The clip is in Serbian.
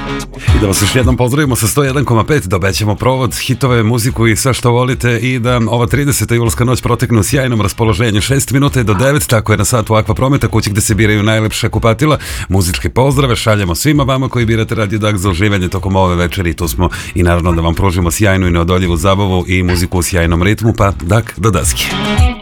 I da vas još jednom pozdravimo sa 101,5, da obećamo provod, hitove, muziku i sve što volite i da ova 30. julska noć protekne u sjajnom raspoloženju. 6 minuta je do 9, tako je na satu Akva Prometa, kući gde se biraju najlepše kupatila. Muzičke pozdrave šaljemo svima vama koji birate Radio Dak za uživanje tokom ove večeri. Tu smo i naravno da vam pružimo sjajnu i neodoljivu zabavu i muziku u sjajnom ritmu, pa Dak do daske.